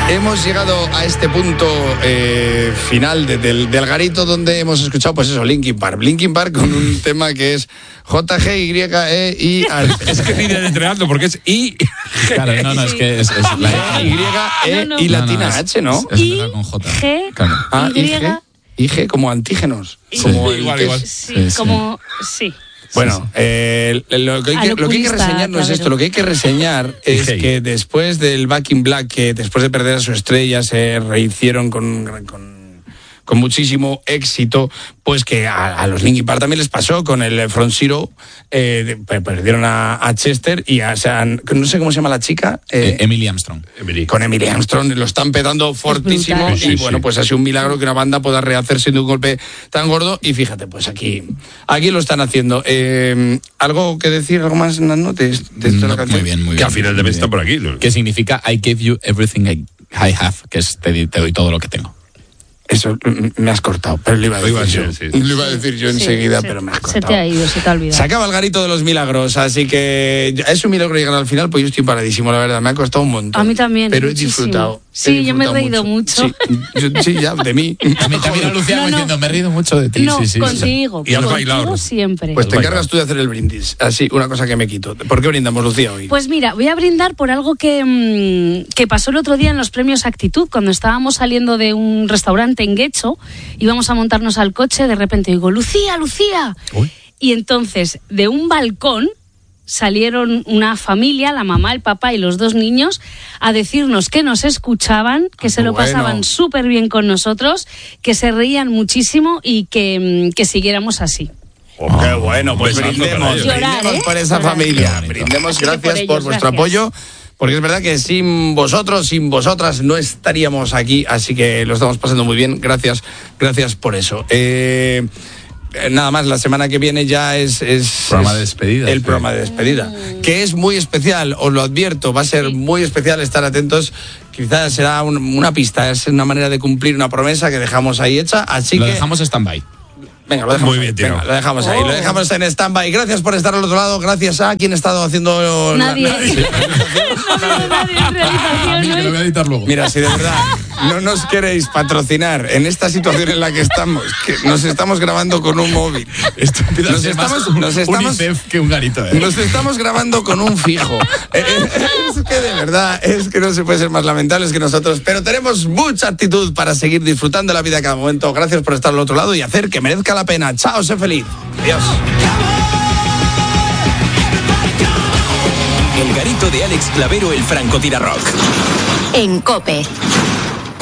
Hemos llegado a este punto final del garito donde hemos escuchado, pues eso, Linkin Park. Linkin Park con un tema que es J-G-Y-E-I. Es que ni deletreando porque es I. Claro, no, es que es la Y-E y latina H, ¿no? Es empezar con J. G, Ah, Y. IG como antígenos. Sí. Como Igual. Sí, como... Sí. Bueno, lo que hay que reseñar no es esto, lo que hay que reseñar es que después del Back in Black, que después de perder a su estrella se rehicieron con muchísimo éxito, pues que a los Linkin Park también les pasó con el Front Zero, perdieron a Chester y no sé cómo se llama la chica. Emily Armstrong. Con Emily Armstrong lo están petando fortísimo y bueno, pues ha sido un milagro que una banda pueda rehacerse de un golpe tan gordo y fíjate, pues aquí lo están haciendo. ¿Algo que decir, algo más en las notas de esta canción? Muy bien. Que al final de mes está por aquí. ¿Qué significa I gave you everything I have? Que es te doy todo lo que tengo. Eso me has cortado, pero lo iba a decir yo. Lo iba a decir yo enseguida, pero me has cortado. Se te ha ido, se te ha olvidado. Se acaba el garito de los milagros, así que es un milagro llegar al final, pues yo estoy paradísimo, la verdad. Me ha costado un montón. A mí también. Pero muchísimo. he disfrutado. Sí, yo me he reído mucho. Sí, ya, de mí. También a Lucía diciendo, me he reído mucho de ti. No, sí. contigo. Y has contigo bailado. siempre. Pues te encargas tú de hacer el brindis. Así, una cosa que me quito. ¿Por qué brindamos, Lucía, hoy? Pues mira, voy a brindar por algo que pasó el otro día en los premios Actitud, cuando estábamos saliendo de un restaurante en Guecho, íbamos a montarnos al coche, de repente digo, Lucía. Uy. Y entonces, de un balcón, salieron una familia, la mamá, el papá y los 2 niños, a decirnos que nos escuchaban, que se lo pasaban súper bien con nosotros, que se reían muchísimo y que siguiéramos así. Qué bueno, pues brindemos Llorar, por esa familia. Brindemos, gracias por vuestro apoyo. Porque es verdad que sin vosotros, sin vosotras, no estaríamos aquí, así que lo estamos pasando muy bien. Gracias por eso. Nada más, la semana que viene ya es Programa de despedida. el programa de despedida, que es muy especial, os lo advierto, va a ser muy especial, estar atentos. Quizás será una pista, es una manera de cumplir una promesa que dejamos ahí hecha, así Lo que... dejamos stand-by. Venga, lo dejamos. Muy bien, tío. Venga, lo dejamos ahí, lo dejamos en stand-by. Gracias por estar al otro lado, gracias a quien ha estado haciendo... Nadie. Nadie en realización. Que lo voy a editar luego. Mira, si de verdad no nos queréis patrocinar en esta situación en la que estamos, que nos estamos grabando con un móvil. Esto empieza a ser más UNICEF que un garito. Nos estamos grabando con un fijo. Es que de verdad, es que no se puede ser más lamentables que nosotros, pero tenemos mucha actitud para seguir disfrutando la vida a cada momento. Gracias por estar al otro lado y hacer que merezca la pena. Chao, sé feliz. Adiós. El garito de Alex Clavero, el francotirador. En COPE.